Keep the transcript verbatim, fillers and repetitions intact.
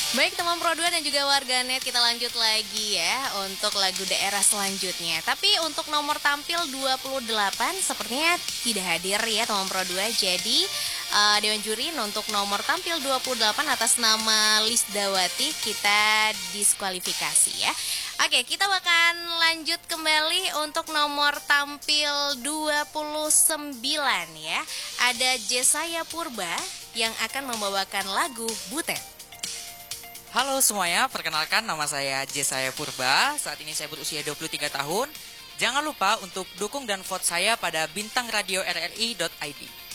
Baik teman Pro dua dan juga warganet, kita lanjut lagi ya untuk lagu daerah selanjutnya. Tapi untuk nomor tampil dua puluh delapan sepertinya tidak hadir ya teman Pro dua. Jadi uh, Dewan Juri untuk nomor tampil dua puluh delapan atas nama Lisdawati kita diskualifikasi ya. Oke, kita akan lanjut kembali untuk nomor tampil dua puluh sembilan ya. Ada Jesaya Purba yang akan membawakan lagu Butet. Halo semuanya, perkenalkan nama saya Jesaya Purba. Saat ini saya berusia dua puluh tiga tahun. Jangan lupa untuk dukung dan vote saya pada bintang radio R R I dot I D.